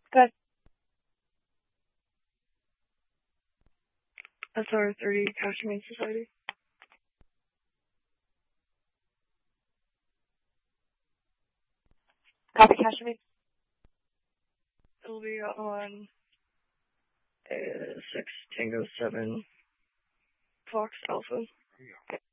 Good. SR30 Cash Humane Society. Copy, Cash Humane. It'll be on 6 Tango 7 Fox Alpha.